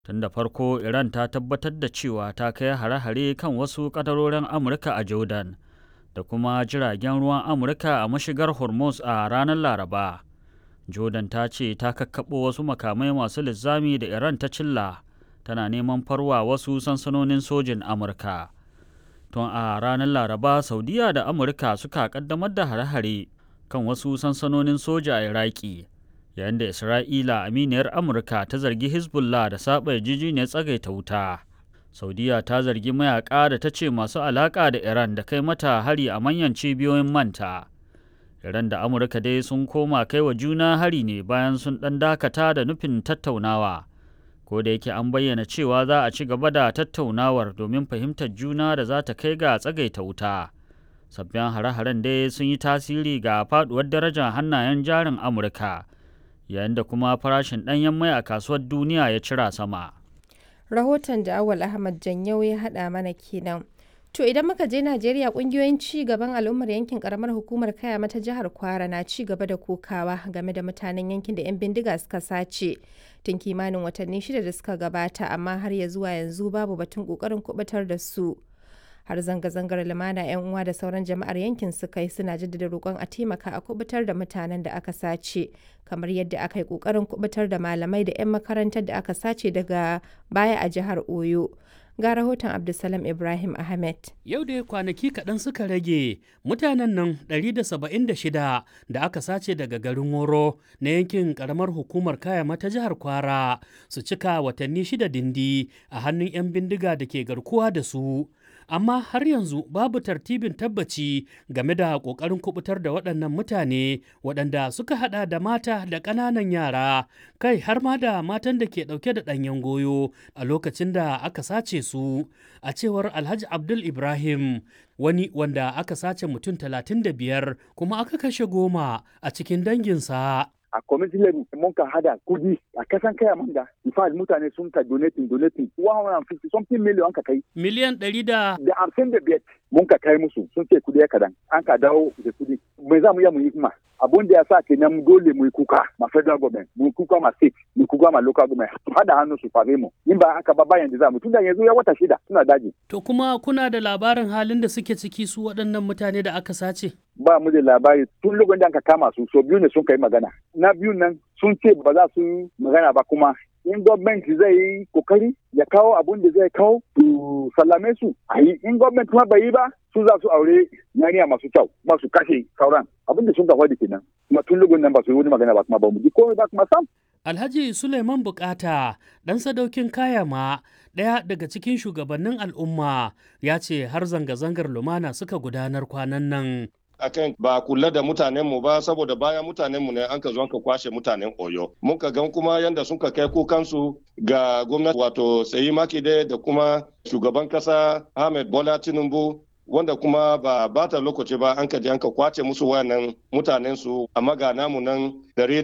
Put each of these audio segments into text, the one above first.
Tun da farko Iran ta tabbatar da cewa ta kai hare-hare kan wasu kadarorin Amurka a Jordan da kuma jiragen ruwan Amurka a mashigar Hormuz a ranar Laraba. Jordan ta ce ta kakkaɓo wasu makamai masu linzami da Iran ta cilla tana neman farwa wasu sansanonin sojin Amurka. Tun a ranar Laraba, Saudiya da Amurka suka kaddamar da hare-hare kan wasu sansanonin soja a Iraki, yayin da Isra'ila aminiyar Amurka ta zargi Hezbollah da saba yarjejeniyar tsagaita wuta. Saudiya ta zargi mayaka da ta ce masu alaƙa da Iran da kai mata hari a manyan cibiyoyin manta. Iran da Amurka dai sun koma kai wa juna hari ne bayan sun ɗan dakata da nufin tattaunawa. Ko da yake an bayyana cewa za a ci gaba da tattaunawar domin fahimtar juna da za ta kai ga tsagaita wuta. Sabbin hare-haren dai sun yi tasiri ga faduwar darajar hannayen jarin Amurka, yayin da kuma farashin ɗanyen mai a kasuwar duniya ya cira sama. Rahoton da Awal Ahmad Janyau ya haɗa mana kenan. To idan muka je Najeriya, ƙungiyoyin ci gaban al'ummar yankin ƙaramar hukumar Kayama ta jihar Kwara na ci gaba da kokawa game da mutanen yankin da 'yan bindiga suka sace tun kimanin watanni 6 da suka gabata, amma har ya zuwa yanzu babu batun ƙoƙarin kubutar da su. Har zanga-zangar lumana 'yan uwa da sauran jama'ar yankin suka yi suna jaddada roƙon a taimaka a kubutar da mutanen da aka sace, kamar yadda aka yi ƙoƙarin kubutar da malamai da 'yan makarantar da aka sace daga baya a jihar Oyo. Ga rahoton Abdulsalam Ibrahim Ahmed. Yau da kwanaki kaɗan suka rage mutanen nan 176 da aka sace daga garin Woro na yankin ƙaramar hukumar Kayama ta jihar Kwara su cika watanni 6 dindi a hannun 'yan bindiga da ke garkuwa da su. Amma har yanzu babu tartibin tabbaci game da ƙoƙarin kubutar da waɗannan mutane waɗanda suka haɗa da mata da ƙananan yara, kai har ma da matan da ke ɗauke da ɗanyen goyo a lokacin da aka sace su. A cewar Alhaji Abdul Ibrahim, wani wanda aka sace mutum 35 kuma aka kashe 10 a cikin danginsa. A community level mun ka hada kudi a kasan kaya manga. In fact mutane sun ka donating 150 something million ka kai. Miliyan 155 mun ka kai musu sun ce kudi ya kadan. An ka dawo da kudi. Me za mu yi mu yi kuma? Abun da ya sa kenan dole mu yi kuka ma federal government, mu yi kuka ma state, mu yi kuka ma local government. Su hada hannu su fare mu. In ba haka ba bayan da za mu tunda yanzu ya wata 6 suna daji. To kuma kuna da labarin halin da suke ciki su waɗannan mutane da aka sace? Ba mu da labari tun lokacin da aka kama su so biyu ne sun kai magana. Na biyu nan sun ce ba za su magana ba kuma in gwamnati zai yi kokari ya kawo abun da zai kawo su sallame su a yi in gwamnati kuma bai yi ba su za su aure yariya masu kyau ba su kashe sauran abin da sun ka faɗi kenan kuma tun lokacin nan ba su yi wani magana ba kuma ba mu ji komai ba kuma sam. Alhaji Suleiman Bukata, ɗan sadaukin Kayama, ɗaya daga cikin shugabannin al'umma, ya ce har zanga-zangar lumana suka gudanar kwanan nan. Akan ba kula da mutanenmu ba saboda bayan mutanenmu ne an ka zo ka kwashe mutanen Oyo. Mun ka gan kuma yanda sun ka kai kukansu ga gwamnati wato Seyi Makinde da kuma shugaban kasa Ahmed Bola Tinubu wanda kuma ba bata lokaci ba an ka je an ka kwace musu wayannan mutanensu amma ga namu nan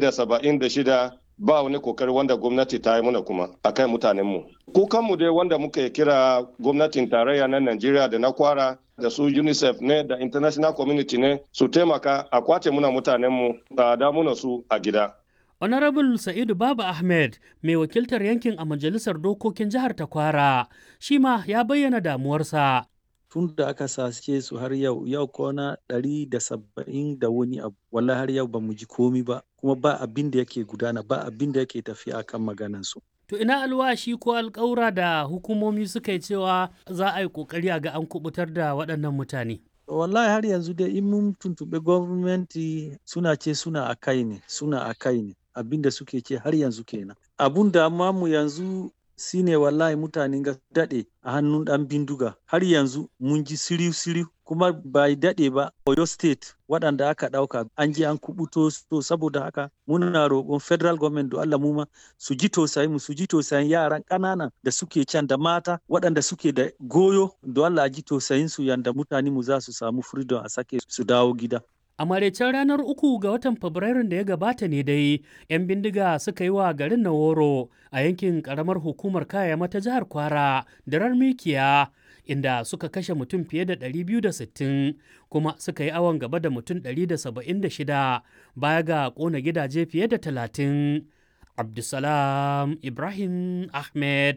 176 ba wani kokari wanda gwamnati ta yi mana kuma akan mutanenmu. Kukanmu dai wanda muka kira gwamnatin tarayya na Najeriya da na Kwara da su UNICEF ne da international community ne su taimaka a kwace muna mutanenmu a damuna su a gida. Honorable Sa'idu Baba Ahmed, mai wakiltar yankin a majalisar dokokin jihar ta Kwara, shi ma ya bayyana damuwarsa. Tun da aka sace su har yau kona 170 da wani abu, wallahi har yau ba mu ji komi ba, kuma ba abin da yake gudana, ba abin da yake tafiya akan maganansu. To ina alwashi ko alƙawura da hukumomi suka yi cewa za a yi ƙoƙari a ga an kubutar da waɗannan mutane? Wallahi har yanzu dai in mun tuntuɓi gwamnati suna ce suna a kai ne, abin da suke ce har yanzu kenan. Abun da mu yanzu shine wallahi mutanen ga daɗe a hannun ɗan bindiga har yanzu mun ji siriu kuma bai daɗe ba Oyo State waɗanda aka ɗauka an je an kubuto to saboda haka muna roƙon federal government da Allah mu ma su ji tausayin yaran ƙananan da suke can da mata waɗanda suke da goyo da Allah ji tausayin su yanda mutane mu za su samu freedom a sake su dawo gida. A maraicen ranar 3 ga watan Fabrairun da ya gabata ne dai, 'yan bindiga suka yi wa garin Naworo a yankin ƙaramar hukumar Kayama ta jihar Kwara da Mikiya, inda suka kashe mutum fiye da 260 kuma suka yi awon gaba da mutum 176 baya ga ƙona gidaje fiye da 30. Abdulsalam Ibrahim Ahmed,